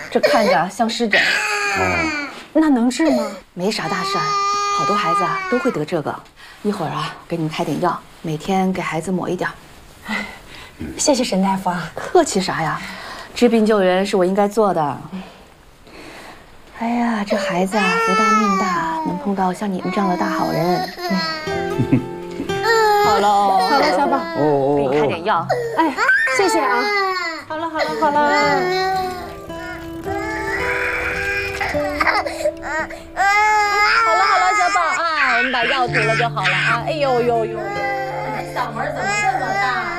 这看着像湿疹。 哦， 那能治吗？ 没啥大事儿，好多孩子啊都会得这个。一会儿啊，给你们开点药，每天给孩子抹一点。 谢谢沈大夫啊。 客气啥呀？治病救人是我应该做的。哎呀，这孩子啊，福大命大，能碰到像你们这样的大好人。好了， 好了，小宝， 给你开点药。 哎，谢谢啊。好了，好了，好了。好了，好了，小宝啊，我们把药涂了就好了啊。哎呦呦呦，嗓门怎么这么大呀？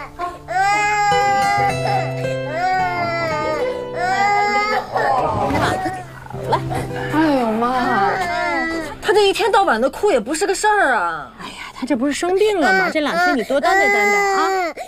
哎呦妈！他这一天到晚的哭也不是个事儿啊！哎呀，他这不是生病了吗？这2天你多担待担待啊！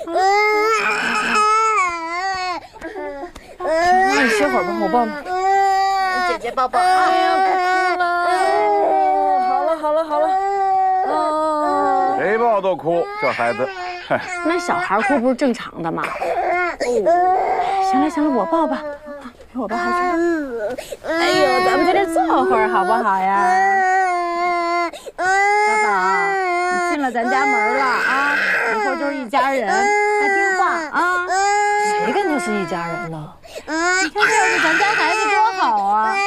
那你歇会儿吧，我抱抱。姐姐抱抱啊！哎呀，不哭了。好了，好了，好了。哦， 谁抱都哭，这孩子。 那小孩哭不是正常的吗？行了行了，我抱吧。陪我抱孩子。哎呦，咱们在这坐会儿好不好呀？小宝，你进了咱家门了啊，以后就是一家人，还听话啊。谁跟他是一家人了？你看这要是咱家孩子多好啊！